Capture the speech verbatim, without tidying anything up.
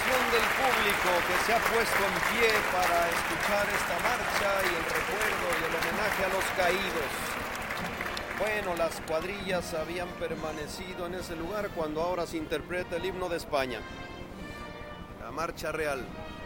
difunde el público que se ha puesto en pie para escuchar esta marcha y el recuerdo y el homenaje a los caídos. Bueno, las cuadrillas habían permanecido en ese lugar cuando ahora se interpreta el himno de España. La marcha real.